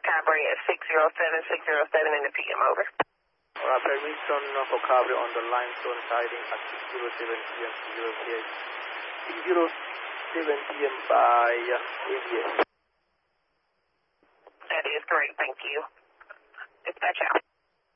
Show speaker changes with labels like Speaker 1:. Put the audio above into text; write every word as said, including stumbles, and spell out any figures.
Speaker 1: Cabre at six zero seven, six zero seven in the P M, over.
Speaker 2: Alright, permission for Cabre on the limestone siding at six zero seven P M to zero P M. six zero seven P M by uh, A B S.
Speaker 1: That is great, thank you. Dispatch out.